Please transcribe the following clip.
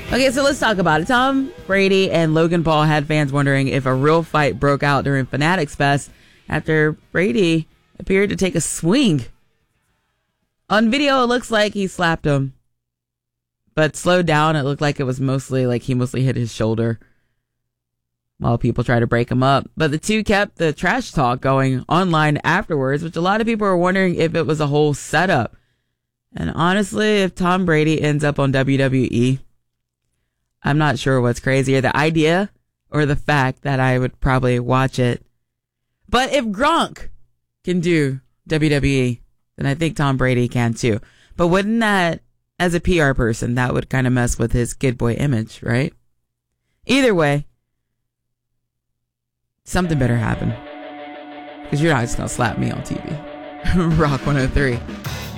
Okay, so let's talk about it. Tom Brady and Logan Paul had fans wondering if a real fight broke out during Fanatics Fest after Brady appeared to take a swing. On video, it looks like he slapped him, but slowed down, it looked like it was mostly like he mostly hit his shoulder while people try to break him up. But the two kept the trash talk going online afterwards, which a lot of people are wondering if it was a whole setup. And honestly, if Tom Brady ends up on WWE, I'm not sure what's crazier, the idea or the fact that I would probably watch it. But if Gronk can do WWE, then I think Tom Brady can too. But wouldn't that, as a PR person, that would kind of mess with his good boy image, right? Either way, something better happen. Because you're not just going to slap me on TV. Rock 103.